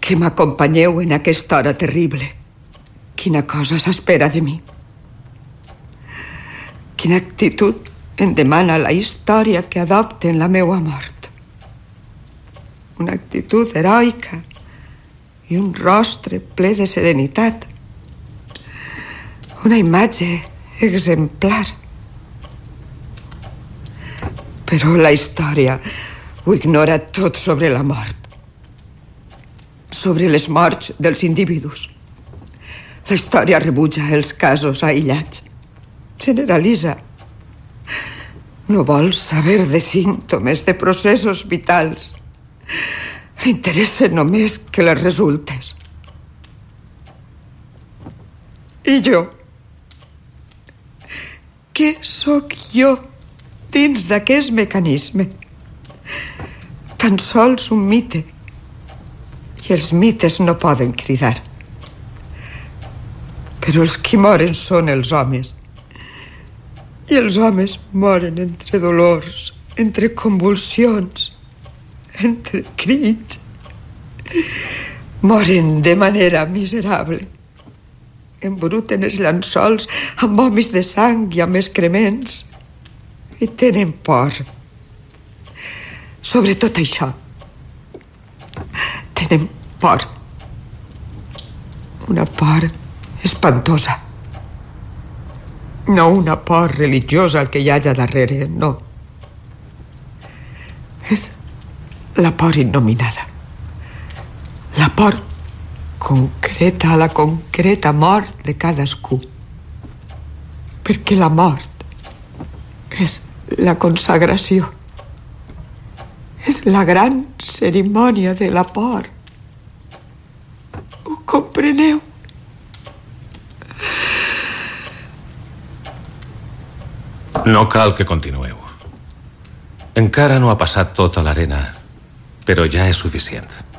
que m'acompanyeu en aquesta hora terrible. Quina cosa s'espera de mi. Quina actitud em demana la història que adopte en la meua mort. Una actitud heroica i un rostre ple de serenitat. Una imatge exemplar. Però la història ho ignora tot sobre la mort. Sobre les morts dels individus. La història rebutja els casos aïllats. Generalitza. No vol saber de símptomes, de processos vitals. Li interessa només que les resultes. I jo? Què sóc jo dins d'aquest mecanisme? Tan sols un mite. I els mites no poden cridar. Però els qui moren són els homes. I els homes moren entre dolors, entre convulsions, entre crits. Moren de manera miserable. Embruten els llençols amb vòmits de sang i amb excrements. I tenen por. Sobre tot això. Tenen por. Una por espantosa. No una por religiosa el que hi hagi darrere, no. És la por innominada. La por concreta a la concreta mort de cadascú. Perquè la mort és la consagració. És la gran cerimònia de la por. Ho compreneu? No cal que continueu. Encara no ha passat tota l'arena, però ja és suficient.